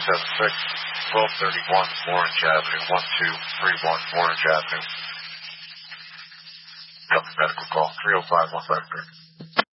1231 Orange Avenue, 1231 Orange Avenue. Company medical call, 305-153.